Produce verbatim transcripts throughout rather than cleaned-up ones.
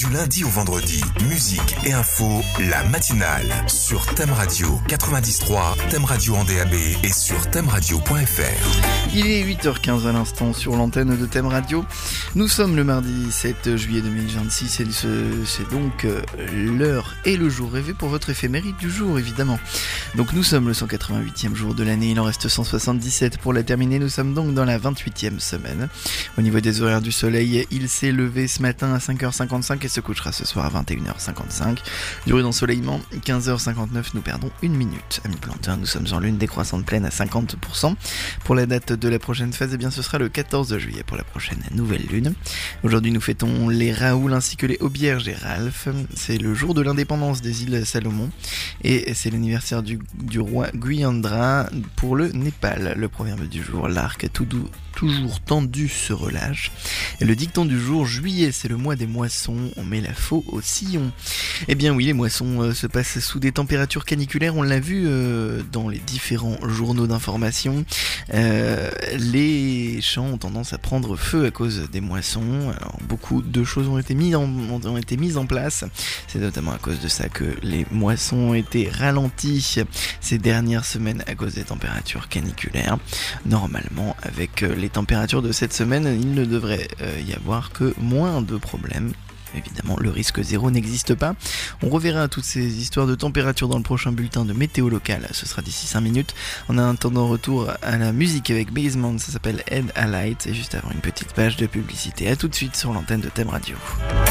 Du lundi au vendredi, musique et info, la matinale sur Thème Radio quatre-vingt-dix point trois, Thème Radio en D A B et sur thème radio point f r. Il est huit heures quinze à l'instant sur l'antenne de Thème Radio. Nous sommes le mardi sept juillet deux mille vingt-six et c'est donc l'heure et le jour rêvé pour votre éphéméride du jour, évidemment. Donc nous sommes le cent quatre-vingt-huitième jour de l'année, il en reste cent soixante-dix-sept pour la terminer. Nous sommes donc dans la vingt-huitième semaine. Au niveau des horaires du soleil, il s'est levé ce matin à cinq heures cinquante-cinq et se couchera ce soir à vingt et une heures cinquante-cinq. Durée d'ensoleillement, quinze heures cinquante-neuf, nous perdons une minute. Amis planteurs, nous sommes en lune décroissante pleine à cinquante pour cent. Pour la date de la prochaine phase, eh bien ce sera le quatorze juillet pour la prochaine nouvelle lune. Aujourd'hui nous fêtons les Raoul ainsi que les Aubierge et Ralph. C'est le jour de l'indépendance des îles Salomon et c'est l'anniversaire du, du roi Guyandra pour le Népal. Le proverbe du jour, l'arc tout doux, toujours tendu se relâche. Et le dicton du jour, juillet c'est le mois des moissons, on met la faux au sillon. Eh bien oui, les moissons euh, se passent sous des températures caniculaires, on l'a vu euh, dans les différents journaux d'information. Euh, les champs ont tendance à prendre feu à cause des moissons. Alors, beaucoup de choses ont été mises en, ont été mises en place. C'est notamment à cause de ça que les moissons ont été ralenties ces dernières semaines à cause des températures caniculaires. Normalement, avec les températures de cette semaine, il ne devrait euh, y avoir que moins de problèmes. Évidemment, le risque zéro n'existe pas. On reverra toutes ces histoires de température dans le prochain bulletin de météo locale. Ce sera d'ici cinq minutes. En attendant, retour à la musique avec Basement. Ça s'appelle Head a Light. Et juste avant une petite page de publicité. A tout de suite sur l'antenne de Thème Radio.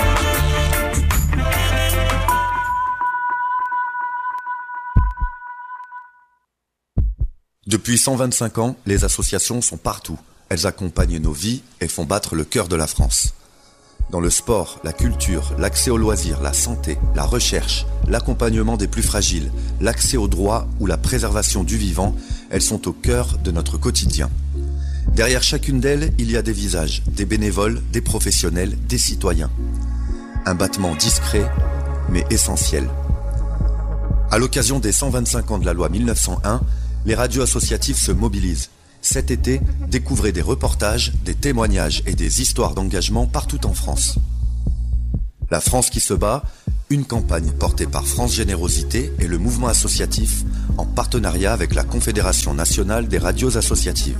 Depuis cent vingt-cinq ans, les associations sont partout. Elles accompagnent nos vies et font battre le cœur de la France. Dans le sport, la culture, l'accès aux loisirs, la santé, la recherche, l'accompagnement des plus fragiles, l'accès aux droits ou la préservation du vivant, elles sont au cœur de notre quotidien. Derrière chacune d'elles, il y a des visages, des bénévoles, des professionnels, des citoyens. Un battement discret, mais essentiel. À l'occasion des cent vingt-cinq ans de la loi mille neuf cent un, les radios associatives se mobilisent. Cet été, découvrez des reportages, des témoignages et des histoires d'engagement partout en France. La France qui se bat, une campagne portée par France Générosité et le mouvement associatif en partenariat avec la Confédération nationale des radios associatives.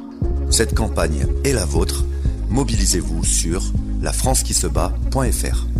Cette campagne est la vôtre. Mobilisez-vous sur la france qui se bat point f r.